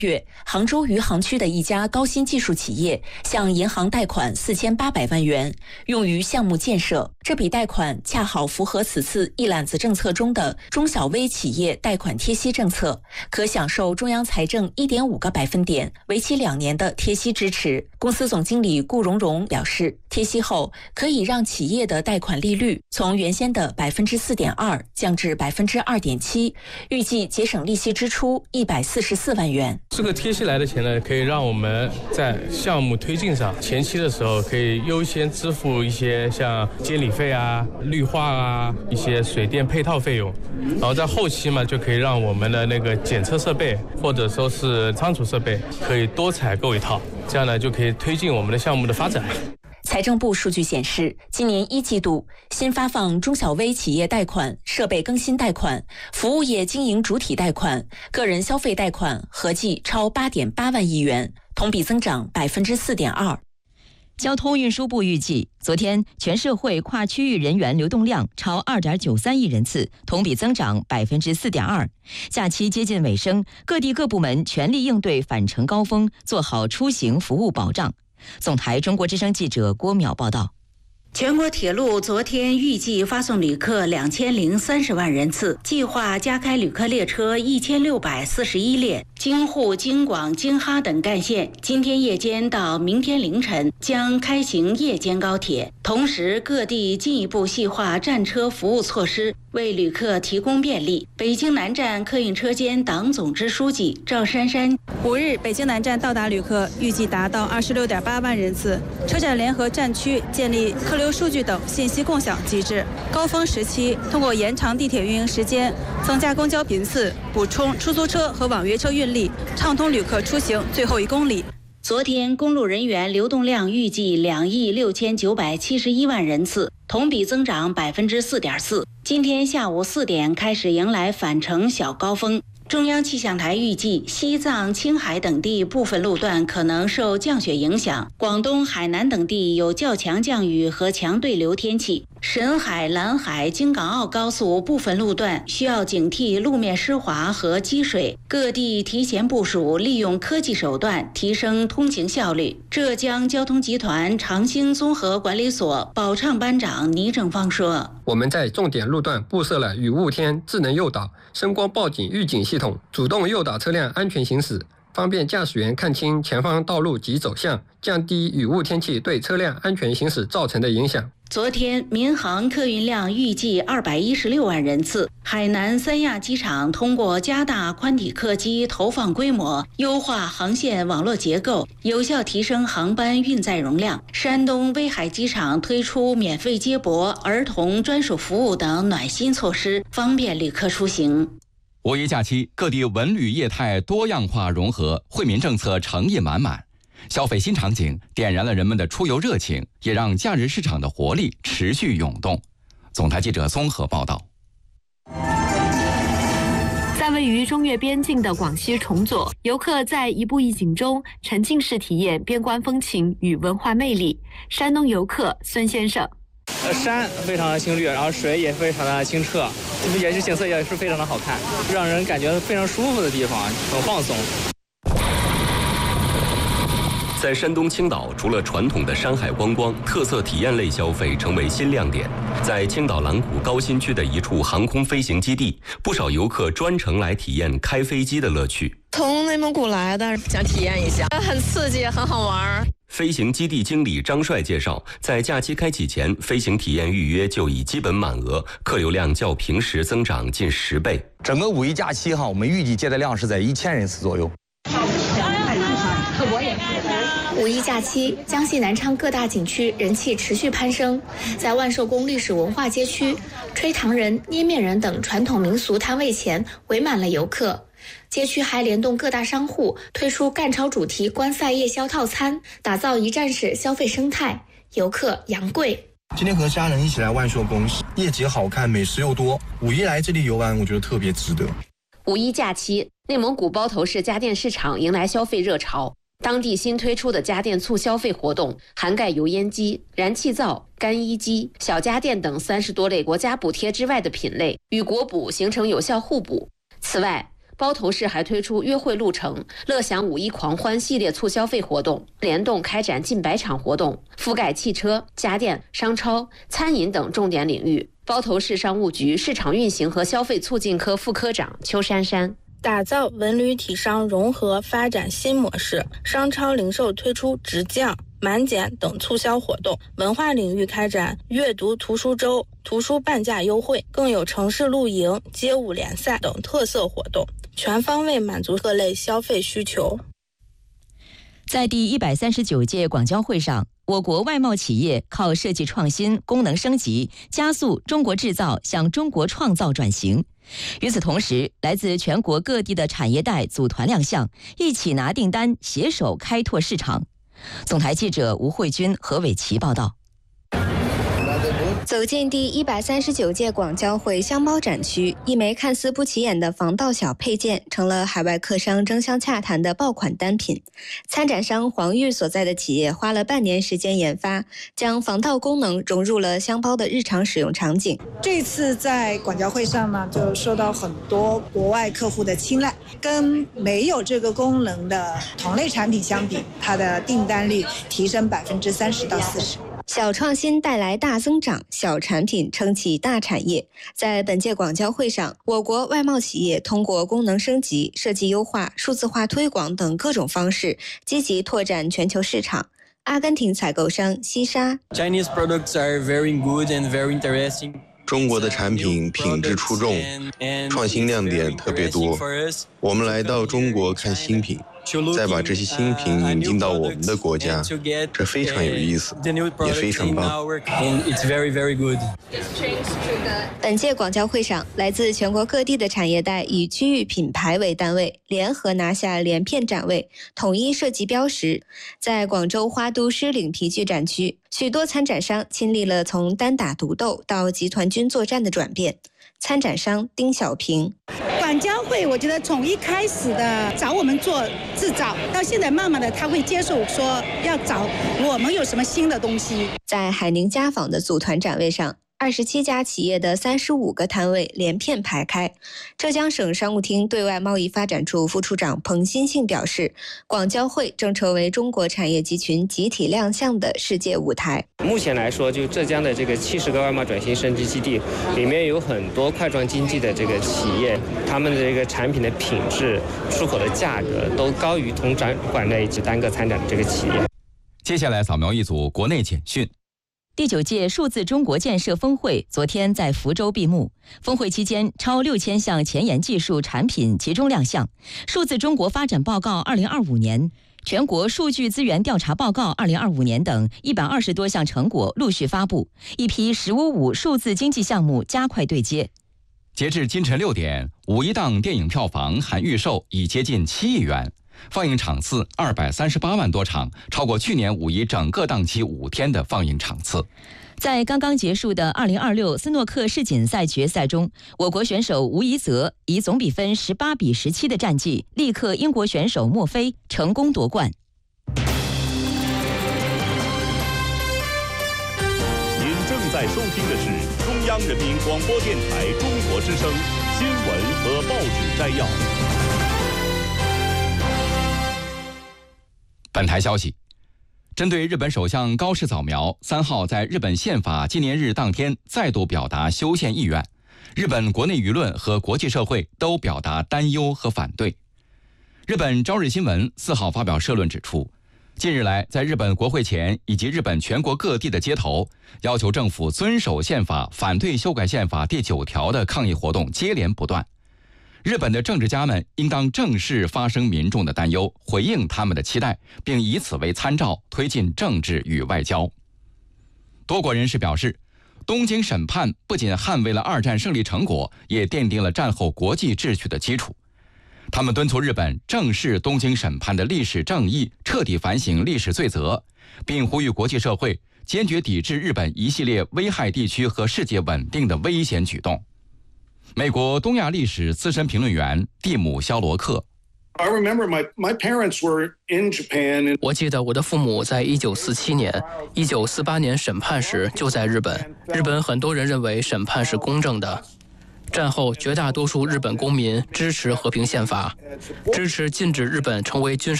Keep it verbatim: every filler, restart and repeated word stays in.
月，杭州余杭区的一家高新技术企业向银行贷款四千八百万元，用于项目建设。这笔贷款恰好符合此次一揽子政策中的中小微企业贷款贴息政策，可享受中央财政 一点五个百分点、为期两年的贴息支持。公司总经理顾荣荣表示，贴息后可以让企业的贷款利率从原先的 百分之四点二 降至 百分之二点七， 预计节省利息支出一百四十四万元。 这个贴息来的钱呢，可以让我们在项目推进上前期的时候可以优先支付一些像监理费啊、绿化啊、一些水电配套费用，然后在后期嘛，就可以让我们的那个检测设备或者说是仓储设备可以多采购一套，这样呢就可以推进我们的项目的发展。 财政部数据显示，今年一季度新发放中小微企业贷款、设备更新贷款、服务业经营主体贷款、个人消费贷款合计超 八点八万亿元，同比增长 百分之四点二。 交通运输部预计，昨天全社会跨区域人员流动量超 二点九三亿人次，同比增长 百分之四点二。假期接近尾声，各地各部门全力应对返程高峰，做好出行服务保障。总台中国之声记者郭淼报道。 全国铁路昨天预计发送旅客两千零三十万人次，计划加开旅客列车一千六百四十一列，京沪、京广、京哈等干线今天夜间到明天凌晨将开行夜间高铁。同时，各地进一步细化站车服务措施，为旅客提供便利。北京南站客运车间党总支书记赵珊珊： 五日北京南站到达旅客预计达到二十六点八万人次，车站联合站区建立客流数据等信息共享机制。高峰时期，通过延长地铁运营时间、增加公交频次、补充出租车和网约车运力，畅通旅客出行最后一公里。 昨天公路人员流动量预计两亿六千九百七十一万人次，同比增长 百分之四点四。今天下午四点开始迎来返程小高峰。中央气象台预计，西藏、青海等地部分路段可能受降雪影响，广东、海南等地有较强降雨和强对流天气。沈海、蓝海、京港澳高速部分路段需要警惕路面湿滑和积水，各地提前部署，利用科技手段提升通行效率。浙江交通集团长兴综合管理所保畅班长倪正芳说：“ 我们在重点路段布设了雨雾天智能诱导、声光报警预警系统，主动诱导车辆安全行驶，方便驾驶员看清前方道路及走向，降低雨雾天气对车辆安全行驶造成的影响。” 昨天，民航客运量预计二百一十六万人次。海南三亚机场通过加大宽体客机投放规模，优化航线网络结构，有效提升航班运载容量。山东威海机场推出免费接驳、儿童专属服务等暖心措施，方便旅客出行。 五一假期，各地文旅业态多样化融合，惠民政策诚意满满。消费新场景点燃了人们的出游热情，也让假日市场的活力持续涌动。总台记者综合报道。 在位于中越边境的广西崇左，游客在一步一景中沉浸式体验边关风情与文化魅力。山东游客孙先生： 呃，山非常的青绿，然后水也非常的清澈，也是景色也是非常的好看，让人感觉非常舒服的地方，很放松。 在山东青岛，除了传统的山海观光，特色体验类消费成为新亮点。在青岛蓝谷高新区的一处航空飞行基地，不少游客专程来体验开飞机的乐趣。 从内蒙古来的，想体验一下，很刺激，很好玩。 飞行基地经理张帅介绍，在假期开启前，飞行体验预约就已基本满额，客流量较平时增长近十倍。 整个五一假期哈，我们预计接待量是在一千人次左右。 五一假期，江西南昌各大景区人气持续攀升。在万寿宫历史文化街区，吹糖人、捏面人等传统民俗摊位前围满了游客。街区还联动各大商户推出赣超主题观赛夜宵套餐，打造一站式消费生态，游客扬贵。 今天和家人一起来万寿宫，夜景好看，美食又多。五一来这里游玩，我觉得特别值得。 五一假期，内蒙古包头市家电市场迎来消费热潮。当地新推出的家电促消费活动涵盖油烟机、燃气灶、干衣机、小家电等三十多类国家补贴之外的品类，与国补形成有效互补。此外， 包头市还推出约会路程、乐享五一狂欢系列促消费活动，联动开展近百场活动，覆盖汽车、家电、商超、餐饮等重点领域。包头市商务局市场运行和消费促进科副科长邱珊珊。 打造文旅体商融合发展新模式，商超零售推出直降、满减等促销活动，文化领域开展阅读图书周、图书半价优惠，更有城市露营、街舞联赛等特色活动，全方位满足各类消费需求。 在第一百三十九届广交会上，我国外贸企业靠设计创新、功能升级，加速中国制造向中国创造转型。与此同时，来自全国各地的产业带组团亮相，一起拿订单，携手开拓市场。总台记者吴慧君、何伟琪报道。 走进第一百三十九届广交会箱包展区，一枚看似不起眼的防盗小配件成了海外客商争相洽谈的爆款单品。参展商黄玉所在的企业花了半年时间研发，将防盗功能融入了箱包的日常使用场景。 这次在广交会上呢，就受到很多国外客户的青睐，跟没有这个功能的同类产品相比，它的订单率提升百分之三十到四十。 小创新带来大增长，小产品撑起大产业。在本届广交会上，我国外贸企业通过功能升级、设计优化、数字化推广等各种方式，积极拓展全球市场。阿根廷采购商西沙 Chinese products are very good and very interesting. 中国的产品品质出众，创新亮点特别多。我们来到中国看新品，再把这些新品引进到我们的国家，这非常有意思，也非常棒。 本届广交会上，来自全国各地的产业带以区域品牌为单位，联合拿下连片展位，统一设计标识。在广州花都狮岭皮具展区，许多参展商亲历了从单打独斗到集团军作战的转变。参展商丁小平， 广交会我觉得从一开始的找我们做制造，到现在慢慢的他会接受说要找我们有什么新的东西。 在海宁家纺的组团展位上，二十七家企业的三十五个摊位连片排开。浙江省商务厅对外贸易发展处副处长彭新信表示，广交会正成为中国产业集群集体亮相的世界舞台。 目前来说，就浙江的这个七十个外贸转型升级基地里面有很多块状经济的这个企业，他们的这个产品的品质、出口的价格都高于同展馆内及单个参展的这个企业。 接下来扫描一组国内简讯。 第九届数字中国建设峰会昨天在福州闭幕。峰会期间，超六千项前沿技术产品集中亮相。数字中国发展报告二零二五年、全国数据资源调查报告二零二五年等一百二十多项成果陆续发布，一批“十五五”数字经济项目加快对接。 截至今晨六点，五一档电影票房含预售已接近七亿元。放映场次二百三十八万多场，超过去年五一整个档期五天的放映场次。 在刚刚结束的二零二六斯诺克世锦赛决赛中，我国选手吴怡泽以总比分十八比十七的战绩力克英国选手墨菲，成功夺冠。 您正在收听的是中央人民广播电台中国之声新闻和报纸摘要。 本台消息，针对日本首相高市早苗三号在日本宪法纪念日当天再度表达修宪意愿，日本国内舆论和国际社会都表达担忧和反对。日本朝日新闻四号发表社论指出，近日来在日本国会前以及日本全国各地的街头，要求政府遵守宪法、反对修改宪法第九条的抗议活动接连不断。日本的政治家们应当正视发生民众的担忧，回应他们的期待，并以此为参照，推进政治与外交。多国人士表示，东京审判不仅捍卫了二战胜利成果，也奠定了战后国际秩序的基础。他们敦促日本正视东京审判的历史正义，彻底反省历史罪责，并呼吁国际社会坚决抵制日本一系列危害地区和世界稳定的危险举动。美国东亚历史资深评论员蒂姆·肖罗克， 我记得我的父母在一九四七年、一九四八年审判时就在日本。日本很多人认为审判是公正的。 战后绝大多数日本公民支持和平宪法，支持禁止日本成为军事